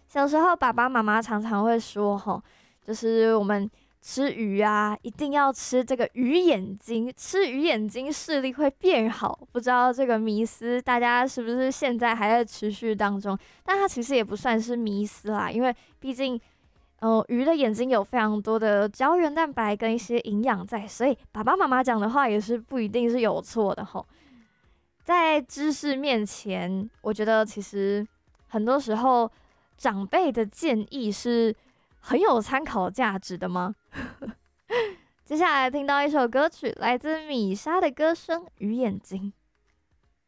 小时候爸爸妈妈常常会说，吼，就是我们吃鱼啊，一定要吃这个鱼眼睛，吃鱼眼睛视力会变好。不知道这个迷思大家是不是现在还在持续当中？但它其实也不算是迷思啦，因为毕竟，鱼的眼睛有非常多的胶原蛋白跟一些营养在，所以爸爸妈妈讲的话也是不一定是有错的吼。在知识面前，我觉得其实很多时候长辈的建议是很有参考价值的吗？接下来听到一首歌曲，来自米莎的歌声《鱼眼睛》。